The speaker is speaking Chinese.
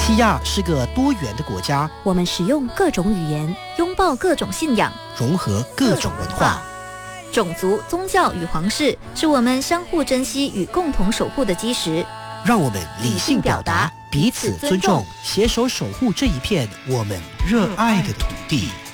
西亚是个多元的国家， 我们使用各种语言，拥抱各种信仰， 融合各种文化。 种族、宗教与皇室是我们相互珍惜与共同守护的基石。 让我们理性表达，彼此尊重，携手守护这一片我们热爱的土地。